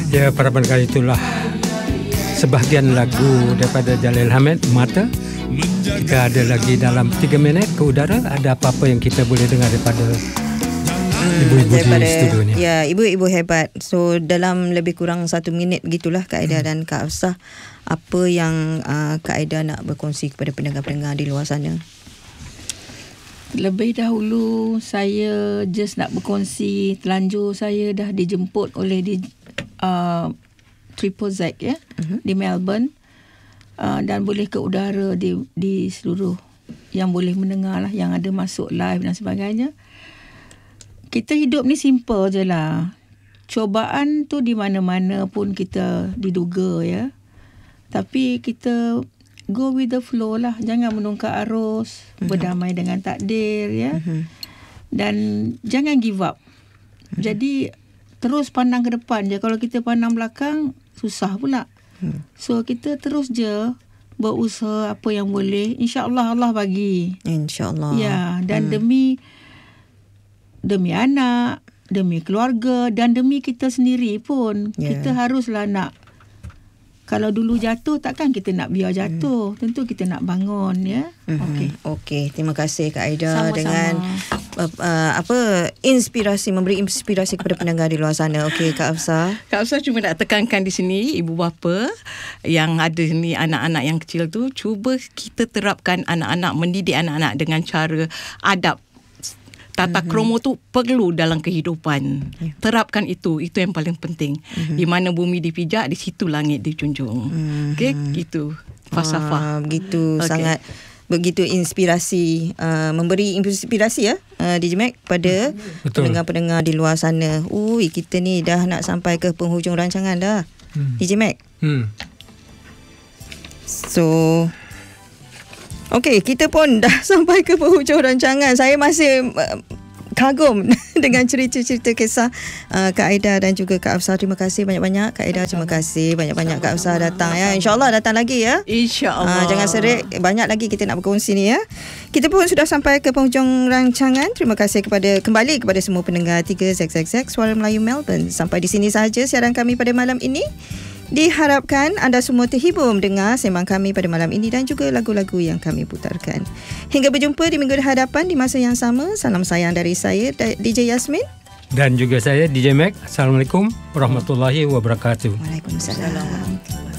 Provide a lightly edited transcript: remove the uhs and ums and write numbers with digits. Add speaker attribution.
Speaker 1: Ya, para pendengar, itulah sebahagian lagu daripada Jalil Hamid, Mata. Kita ada lagi dalam 3 minit ke udara. Ada apa-apa yang kita boleh dengar daripada ibu-ibu di studio ni?
Speaker 2: Ya, ibu-ibu hebat. So dalam lebih kurang 1 minit begitulah Kak Aida dan Kak Hafsah, apa yang Kak Aida nak berkongsi kepada pendengar-pendengar di luar sana?
Speaker 3: Lebih dahulu saya just nak berkongsi, telanjur saya dah dijemput oleh Triple Z ya, di Melbourne, dan boleh ke udara di seluruh yang boleh mendengar lah, yang ada masuk live dan sebagainya. Kita hidup ni simple je lah. Cobaan tu di mana-mana pun kita diduga ya. Tapi kita go with the flow lah. Jangan menungkak arus, berdamai dengan takdir ya. Dan jangan give up. Jadi terus pandang ke depan je. Kalau kita pandang belakang, susah pula. So kita terus je berusaha apa yang boleh. InsyaAllah Allah bagi.
Speaker 2: InsyaAllah.
Speaker 3: Ya, dan demi anak, demi keluarga dan demi kita sendiri pun, kita haruslah nak. Kalau dulu jatuh, takkan kita nak biar jatuh. Tentu kita nak bangun ya.
Speaker 2: Okey, terima kasih Kak Aida.
Speaker 3: Sama-sama.
Speaker 2: Dengan inspirasi, memberi inspirasi kepada pendengar di luar sana. Okey, Kak Hafsah.
Speaker 4: Kak Hafsah cuma nak tekankan di sini, ibu bapa yang ada ni, anak-anak yang kecil tu, cuba kita terapkan anak-anak, mendidik anak-anak dengan cara adab. Tata kromo tu perlu dalam kehidupan. Terapkan itu yang paling penting. Di mana bumi dipijak, di situ langit dijunjung. Okey, gitu. Falsafah.
Speaker 2: Begitu, sangat begitu inspirasi, memberi inspirasi ya, DJ Mac, kepada pendengar-pendengar di luar sana. Kita ni dah nak sampai ke penghujung rancangan dah. DJ Mac. So okey, kita pun dah sampai ke penghujung rancangan. Saya masih kagum dengan cerita-cerita kisah Kak Aida dan juga Kak Hafsah. Terima kasih banyak-banyak Kak Aida. Terima kasih banyak-banyak Kak Hafsah datang ya. InsyaAllah datang lagi ya.
Speaker 4: InsyaAllah.
Speaker 2: Jangan serik, banyak lagi kita nak berkongsi ni ya. Kita pun sudah sampai ke penghujung rancangan. Terima kasih kembali kepada semua pendengar 3ZZZ Suara Melayu Melbourne. Sampai di sini sahaja siaran kami pada malam ini. Diharapkan anda semua terhibur mendengar sembang kami pada malam ini dan juga lagu-lagu yang kami putarkan. Hingga berjumpa di minggu hadapan di masa yang sama. Salam sayang dari saya, DJ Yasmin.
Speaker 1: Dan juga saya, DJ Mac. Assalamualaikum warahmatullahi wabarakatuh.
Speaker 2: Waalaikumsalam.